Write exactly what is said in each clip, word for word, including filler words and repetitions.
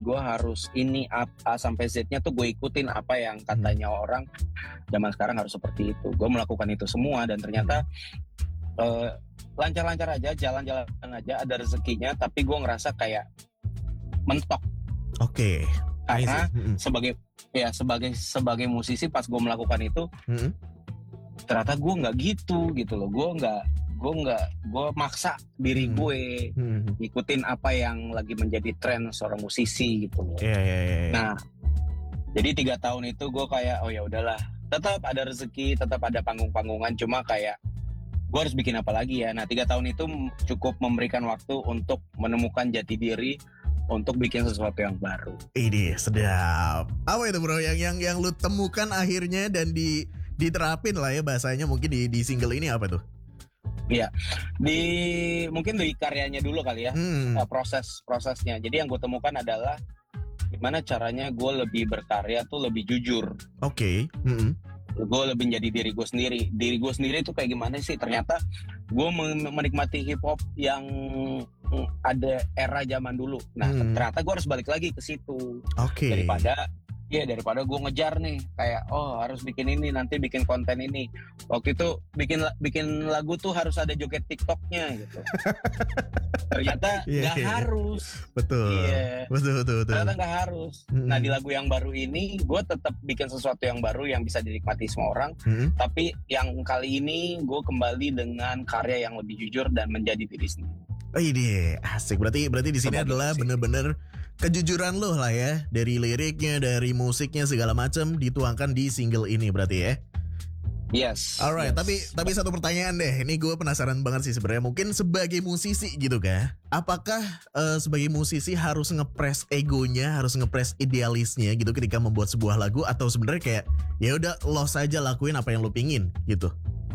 gue harus ini A, A sampai Z-nya tuh gue ikutin apa yang katanya hmm. orang zaman sekarang harus seperti itu. Gue melakukan itu semua dan ternyata uh, lancar-lancar aja, jalan-jalan aja, ada rezekinya, tapi gue ngerasa kayak mentok. Oke. Okay. Karena hmm. sebagai ya sebagai sebagai musisi pas gue melakukan itu hmm. ternyata gue nggak gitu gitu loh. Gue nggak gue nggak gue maksa diri gue hmm. ikutin apa yang lagi menjadi tren seorang musisi gitu loh. Yeah, yeah, yeah. Nah, jadi tiga tahun itu gue kayak oh ya udahlah, tetap ada rezeki, tetap ada panggung-panggungan, cuma kayak gue harus bikin apa lagi ya. Nah, tiga tahun itu cukup memberikan waktu untuk menemukan jati diri, untuk bikin sesuatu yang baru. Ini sedap. Apa itu bro yang yang yang lu temukan akhirnya dan di diterapin lah ya bahasanya mungkin di di single ini apa tuh? Iya, di mungkin dari karyanya dulu kali ya, hmm. proses prosesnya. Jadi yang gue temukan adalah gimana caranya gue lebih berkarya tuh lebih jujur. Oke. Okay. Hmm. Gue lebih jadi diri gue sendiri. Diri gue sendiri tuh kayak gimana sih? Ternyata gue menikmati hip hop yang ada era zaman dulu. Nah, hmm. ternyata gue harus balik lagi ke situ. Oke. Okay. Daripada Iya daripada gue ngejar nih kayak oh harus bikin ini nanti bikin konten ini. Waktu itu bikin bikin lagu tuh harus ada joget TikToknya gitu. Ternyata nggak yeah, yeah. harus. Betul. Iya. Betul betul betul. Ternyata nggak harus. Mm-hmm. Nah di lagu yang baru ini gue tetap bikin sesuatu yang baru yang bisa dinikmati semua orang. Mm-hmm. Tapi yang kali ini gue kembali dengan karya yang lebih jujur dan menjadi diri sendiri. Oh ini asik. Berarti berarti di sini Sebagai adalah bener-bener kejujuran lo lah ya, dari liriknya, dari musiknya segala macam dituangkan di single ini berarti ya. Yes. Alright, yes. tapi tapi satu pertanyaan deh. Ini gue penasaran banget sih sebenarnya. Mungkin sebagai musisi gitu kan, apakah uh, sebagai musisi harus ngepres egonya, harus ngepres idealisnya gitu ketika membuat sebuah lagu, atau sebenarnya kayak ya udah lo saja lakuin apa yang lo pingin gitu?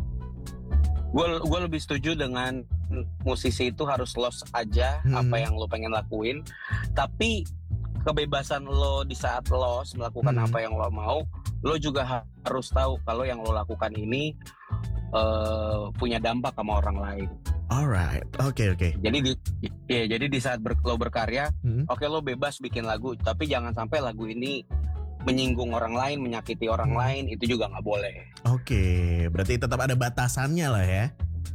Gue gue lebih setuju dengan musisi itu harus los aja hmm. apa yang lo pengen lakuin, tapi kebebasan lo di saat los melakukan hmm. apa yang lo mau, lo juga ha- harus tahu kalau yang lo lakukan ini uh, punya dampak sama orang lain. Alright, oke okay, oke. Okay. Jadi di, ya jadi di saat ber, lo berkarya, hmm. oke okay, lo bebas bikin lagu, tapi jangan sampai lagu ini menyinggung orang lain, menyakiti orang hmm. lain, itu juga nggak boleh. Oke, okay, berarti tetap ada batasannya lah ya.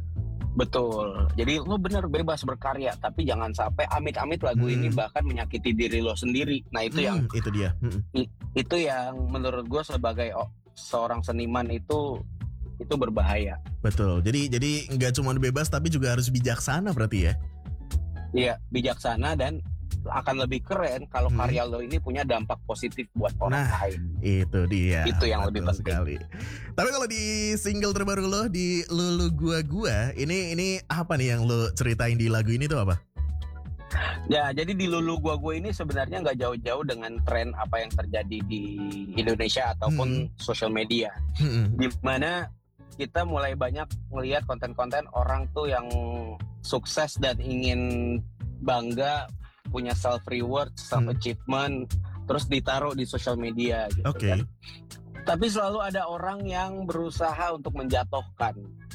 Betul. Jadi lo bener bebas berkarya, tapi jangan sampai amit-amit lagu hmm. ini bahkan menyakiti diri lo sendiri. Nah itu hmm, yang itu dia. Hmm. Itu yang menurut gue sebagai oh, seorang seniman itu itu berbahaya. Betul. Jadi jadi nggak cuma bebas tapi juga harus bijaksana berarti ya. Iya, bijaksana dan akan lebih keren kalau hmm. karya lo ini punya dampak positif buat orang nah, lain. Itu dia. Itu yang lebih penting sekali. Tapi kalau di single terbaru lo di Lulu Gua Gua, ini ini apa nih yang lo ceritain di lagu ini tuh apa? Ya, jadi di Lulu Gua Gua ini sebenarnya nggak jauh-jauh dengan tren apa yang terjadi di Indonesia ataupun hmm. sosial media, hmm. di mana kita mulai banyak melihat konten-konten orang tuh yang sukses dan ingin bangga, punya self reward, self achievement, hmm. terus ditaruh di sosial media gitu okay. kan. Tapi selalu ada orang yang berusaha untuk menjatuhkan,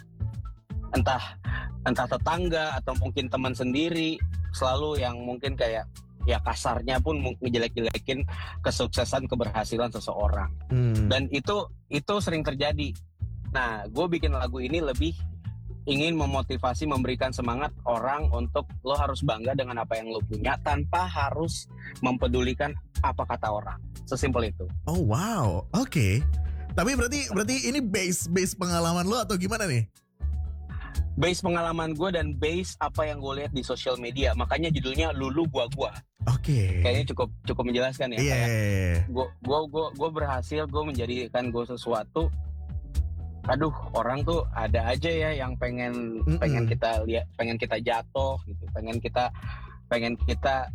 entah entah tetangga atau mungkin teman sendiri, selalu yang mungkin kayak ya kasarnya pun ngejelek-jelekin kesuksesan, keberhasilan seseorang. Hmm. Dan itu itu sering terjadi. Nah, gue bikin lagu ini lebih ingin memotivasi, memberikan semangat orang untuk lo harus bangga dengan apa yang lo punya tanpa harus mempedulikan apa kata orang. Sesimpel itu. Oh wow, oke. Okay. Tapi berarti berarti ini base base pengalaman lo atau gimana nih? Base pengalaman gue dan base apa yang gue lihat di sosial media. Makanya judulnya Lulu Gua Gua. Oke. Okay. Kayaknya cukup cukup menjelaskan ya. Iya. Yeah. Gue gue gue gue berhasil, gue menjadikan gue sesuatu. Aduh, orang tuh ada aja ya yang pengen Mm-mm. pengen kita lihat, pengen kita jatuh gitu, pengen kita pengen kita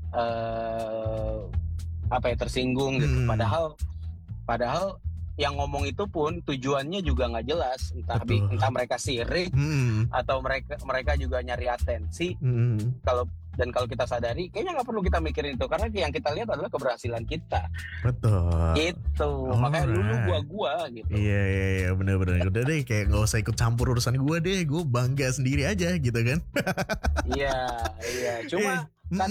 uh, apa ya tersinggung gitu. Mm. Padahal padahal yang ngomong itu pun tujuannya juga nggak jelas, entah bi- entah mereka sirik mm. atau mereka mereka juga nyari atensi. Mm. Kalau dan kalau kita sadari, kayaknya nggak perlu kita mikirin itu karena yang kita lihat adalah keberhasilan kita. Betul. Itu makanya Lulu Gua Gua gitu. Iya iya iya benar-benar. Udah deh kayak nggak usah ikut campur urusan gue deh, gue bangga sendiri aja gitu kan. Iya iya. Cuma eh, kadang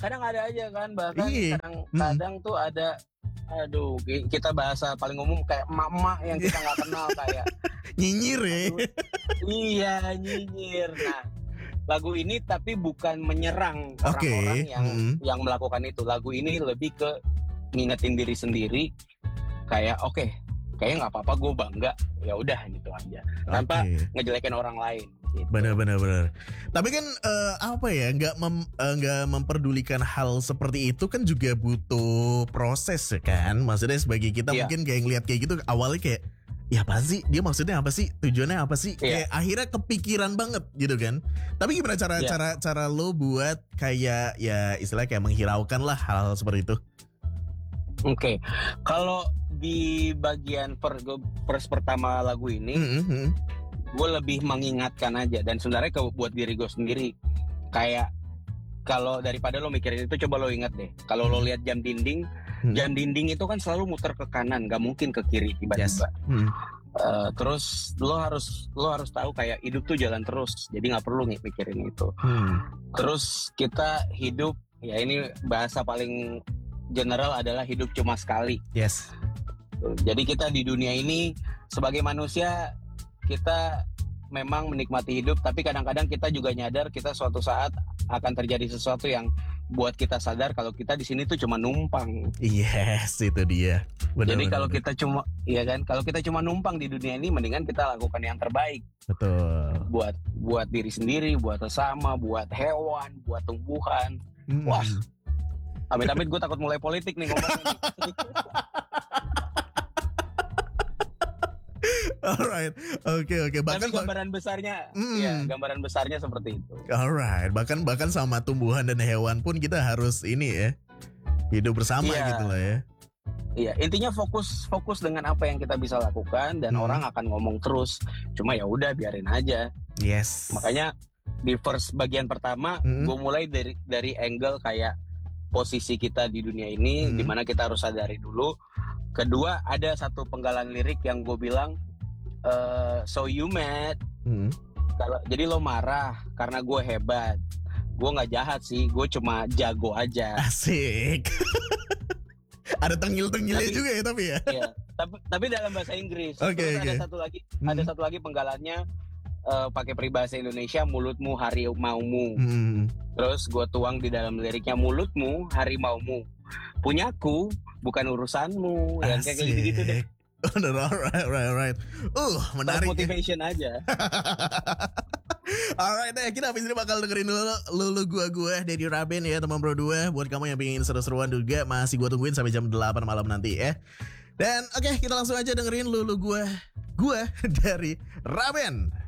kadang ada aja kan, bahkan Iya. kadang Mm. kadang tuh ada, aduh ki- kita bahasa paling umum kayak emak-emak yang kita nggak kenal kayak Nyinyir ya. aduh, iya nyinyir. Nah lagu ini tapi bukan menyerang Oke. orang-orang yang Mm. yang melakukan itu. Lagu ini lebih ke ngingetin diri sendiri kayak oke, kayaknya nggak apa-apa, gue bangga, ya udah gitu aja tanpa Oke. ngejelekin orang lain gitu. Benar benar benar. Tapi kan eh, apa ya, nggak mem, eh, nggak memperdulikan hal seperti itu kan juga butuh proses ya kan. Maksudnya sebagai kita Iya. mungkin kayak ngeliat kayak gitu awalnya kayak ya apa sih, dia maksudnya apa sih, tujuannya apa sih, Iya. kayak akhirnya kepikiran banget gitu kan. Tapi gimana cara Iya. cara cara lo buat kayak ya istilah kayak menghiraukan lah hal-hal seperti itu. Oke, kalau di bagian per, verse pertama lagu ini, Mm, mm, gue lebih mengingatkan aja, dan sebenarnya ke buat diri gue sendiri kayak kalau daripada lo mikirin itu, coba lo ingat deh, kalau lo lihat jam dinding, Hmm. jam dinding itu kan selalu muter ke kanan, nggak mungkin ke kiri tiba-tiba. mm. Eh, terus lo harus lo harus tahu kayak hidup tuh jalan terus, jadi nggak perlu nih mikirin itu. Hmm. Terus kita hidup, ya ini bahasa paling general adalah hidup cuma sekali. Yes. Jadi kita di dunia ini sebagai manusia, kita memang menikmati hidup, tapi kadang-kadang kita juga nyadar kita suatu saat akan terjadi sesuatu yang buat kita sadar kalau kita di sini tuh cuma numpang. Yes, itu dia. Benar, Jadi benar, kalau benar. kita cuma, iya kan, kalau kita cuma numpang di dunia ini, mendingan kita lakukan yang terbaik Betul. buat buat diri sendiri, buat sesama, buat hewan, buat tumbuhan. Mm. Wah, amit-amit gue takut mulai politik nih ngomongnya nih. Alright, oke oke. Tapi Bahkan gambaran besarnya, Mm. ya gambaran besarnya seperti itu. alright, bahkan bahkan sama tumbuhan dan hewan pun kita harus ini ya, hidup bersama Iya. gitu lah ya. Iya, intinya fokus fokus dengan apa yang kita bisa lakukan, dan Hmm. orang akan ngomong terus. Cuma ya udah biarin aja. Yes. Makanya di first bagian pertama, Hmm. gue mulai dari dari angle kayak posisi kita di dunia ini, Hmm. dimana kita harus sadari dulu. Kedua, ada satu penggalan lirik yang gue bilang, eh, so you mad, Hmm. kalau jadi lo marah karena gue hebat. Gue nggak jahat sih, gue cuma jago aja. Asik. Ada tengil-tengilnya Tapi- juga ya tapi ya. Iya, tapi tapi dalam bahasa Inggris. Oke, Terus oke. ada satu lagi, Hmm. ada satu lagi penggalannya, eh, pakai peribahasa Indonesia, mulutmu harimaumu. Hmm. Terus gue tuang di dalam liriknya, mulutmu harimaumu, punyaku bukan urusanmu. Ya kayak gitu-gitu deh. Udah, alright, alright, alright. Uh, menarik. ya. Motivation aja. Alright deh, kita habis ini bakal dengerin dulu Lulu Gua Gua dari Raben ya teman bro dua. Buat kamu yang pengen seru-seruan juga, masih gua tungguin sampai jam delapan malam nanti ya. Dan oke, kita langsung aja dengerin Lulu Gua Gua dari Raben.